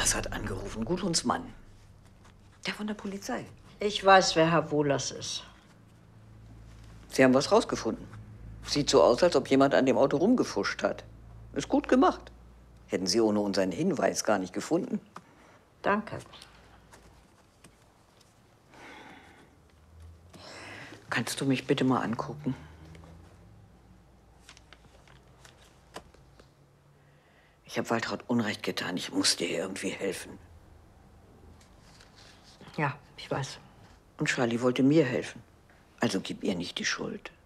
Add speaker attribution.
Speaker 1: Wohlers hat angerufen, Gudruns Mann. Der von der Polizei.
Speaker 2: Ich weiß, wer Herr Wohlers ist.
Speaker 1: Sie haben was rausgefunden. Sieht so aus, als ob jemand an dem Auto rumgefuscht hat. Ist gut gemacht. Hätten Sie ohne unseren Hinweis gar nicht gefunden.
Speaker 2: Danke.
Speaker 1: Kannst du mich bitte mal angucken? Ich habe Waltraud Unrecht getan. Ich muss dir irgendwie helfen.
Speaker 2: Ja, ich weiß.
Speaker 1: Und Charlie wollte mir helfen. Also gib ihr nicht die Schuld.